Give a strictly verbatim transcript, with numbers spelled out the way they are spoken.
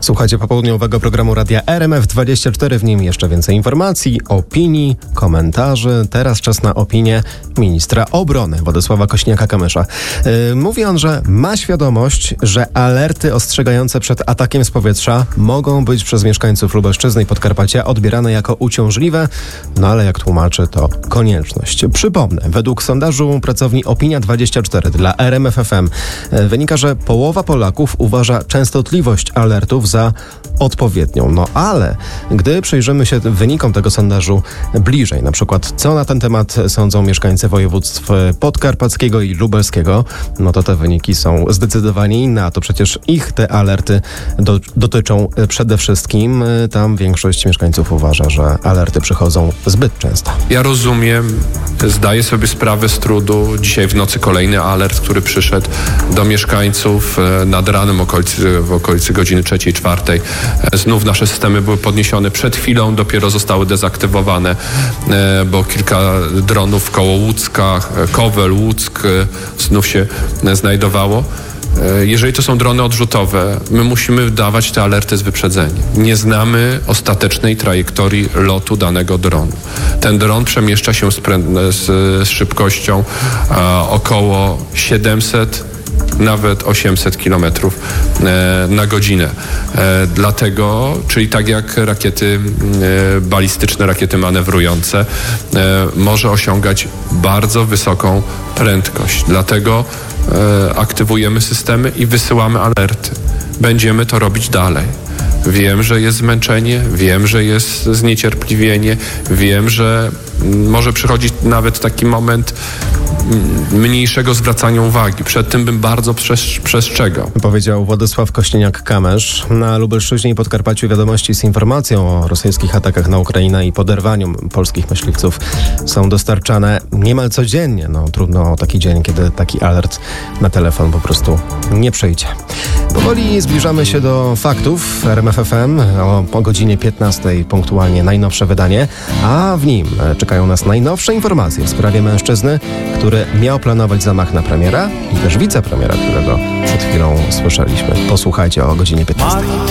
Słuchajcie popołudniowego programu Radia R M F dwadzieścia cztery, w nim jeszcze więcej informacji, opinii, komentarzy. Teraz czas na opinię ministra obrony Władysława Kosiniaka-Kamysza. Yy, mówi on, że ma świadomość, że alerty ostrzegające przed atakiem z powietrza mogą być przez mieszkańców Lubelszczyzny i Podkarpacia odbierane jako uciążliwe, no ale jak tłumaczy, to konieczność. Przypomnę, według sondażu pracowni Opinia dwadzieścia cztery dla R M F F M yy, wynika, że połowa Polaków uważa częstotliwość alertów za odpowiednią. No ale gdy przyjrzymy się wynikom tego sondażu bliżej, na przykład co na ten temat sądzą mieszkańcy województw podkarpackiego i lubelskiego, no to te wyniki są zdecydowanie inne, a to przecież ich te alerty do, dotyczą przede wszystkim. Tam większość mieszkańców uważa, że alerty przychodzą zbyt często. Ja rozumiem, zdaję sobie sprawę z trudu. Dzisiaj w nocy kolejny alert, który przyszedł do mieszkańców nad ranem okolicy, w okolicy godziny trzeciej, czwartej. Znów nasze systemy były podniesione. Przed chwilą dopiero zostały dezaktywowane, bo kilka dronów koło Łódzka, Kowel, Łuck znów się znajdowało. Jeżeli to są drony odrzutowe, my musimy dawać te alerty z wyprzedzeniem. Nie znamy ostatecznej trajektorii lotu danego dronu. Ten dron przemieszcza się z, prę- z, z szybkością a, około siedemset, nawet osiemset kilometrów e, na godzinę. E, dlatego, czyli tak jak rakiety e, balistyczne, rakiety manewrujące, e, może osiągać bardzo wysoką prędkość. Dlatego e, aktywujemy systemy i wysyłamy alerty. Będziemy to robić dalej. Wiem, że jest zmęczenie, wiem, że jest zniecierpliwienie, wiem, że może przychodzić nawet taki moment mniejszego zwracania uwagi. Przed tym bym bardzo przes- przestrzegał. Powiedział Władysław Kosiniak-Kamysz. Na Lubelszczyźnie i Podkarpaciu wiadomości z informacją o rosyjskich atakach na Ukrainę i poderwaniu polskich myśliwców są dostarczane niemal codziennie. No trudno o taki dzień, kiedy taki alert na telefon po prostu nie przyjdzie. Powoli zbliżamy się do faktów R M F F M. O, o godzinie piętnastej punktualnie najnowsze wydanie, a w nim czekają nas najnowsze informacje w sprawie mężczyzny, który miał planować zamach na premiera i też wicepremiera, którego przed chwilą słyszeliśmy. Posłuchajcie o godzinie piętnastej.